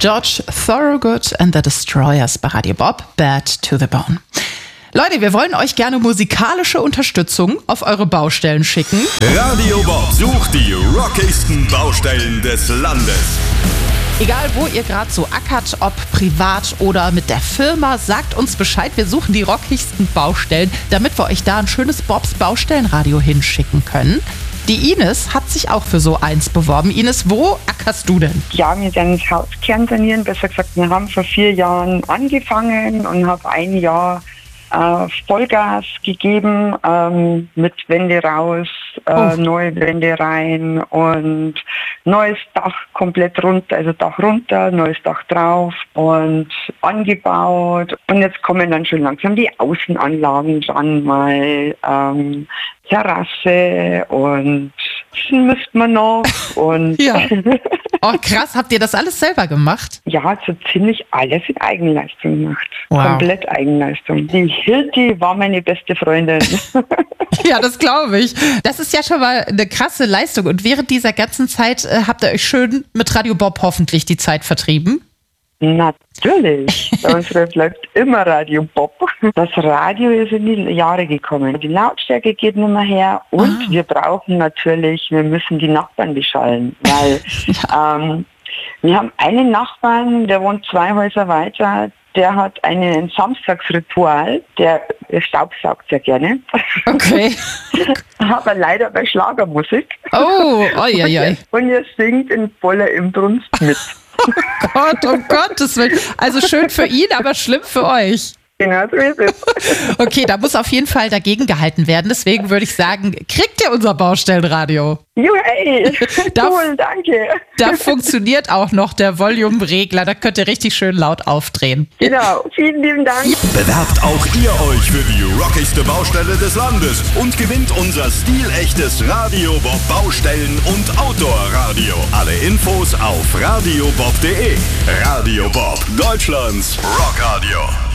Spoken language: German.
George Thorogood and the Destroyers bei Radio Bob, Bad to the Bone. Leute, wir wollen euch gerne musikalische Unterstützung auf eure Baustellen schicken. Radio Bob sucht die rockigsten Baustellen des Landes. Egal, wo ihr gerade so ackert, ob privat oder mit der Firma, sagt uns Bescheid. Wir suchen die rockigsten Baustellen, damit wir euch da ein schönes Bobs Baustellenradio hinschicken können. Die Ines hat sich auch für so eins beworben. Ines, wo ackerst du denn? Ja, wir werden das Haus kernsanieren. Besser gesagt, wir haben vor 4 Jahren angefangen und habe 1 Jahr Vollgas gegeben, mit Wände raus, neue Wände rein und neues Dach komplett runter, also Dach runter, neues Dach drauf und angebaut. Und jetzt kommen dann schon langsam die Außenanlagen dran, mal Terrasse und müsste man noch. Und ja. Oh krass, habt ihr das alles selber gemacht? Ja, so ziemlich alles in Eigenleistung gemacht. Wow. Komplett Eigenleistung. Die Hilti war meine beste Freundin. Ja, das glaube ich. Das ist ja schon mal eine krasse Leistung. Und während dieser ganzen Zeit habt ihr euch schön mit Radio Bob hoffentlich die Zeit vertrieben? Natürlich. Bei uns bleibt immer Radio Bob. Das Radio ist in die Jahre gekommen. Die Lautstärke geht nicht mehr her und wir müssen die Nachbarn beschallen, weil wir haben einen Nachbarn, der wohnt 2 Häuser weiter, der hat ein Samstagsritual, der staubsaugt sehr gerne. Okay. Aber leider bei Schlagermusik. Oh, oi, oi, oi. Und er singt in voller Inbrunst mit. Oh Gottes Willen. Also schön für ihn, aber schlimm für euch. Genau, so ist es. Okay, da muss auf jeden Fall dagegen gehalten werden. Deswegen würde ich sagen, kriegt ihr unser Baustellenradio? Hey, cool, danke. Da funktioniert auch noch der Volume-Regler. Da könnt ihr richtig schön laut aufdrehen. Genau, vielen lieben Dank. Bewerbt auch ihr euch für die rockigste Baustelle des Landes und gewinnt unser stilechtes Radio Bob Baustellen- und Outdoor-Radio. Alle Infos auf radiobob.de. Radio Bob, Deutschlands Rockradio.